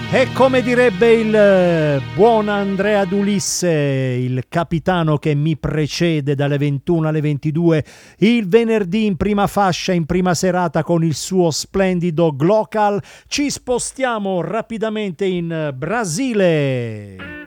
E come direbbe il buon Andrea D'Ulisse, il capitano che mi precede dalle 21 alle 22, il venerdì in prima fascia, in prima serata con il suo splendido Glocal, ci spostiamo rapidamente in Brasile.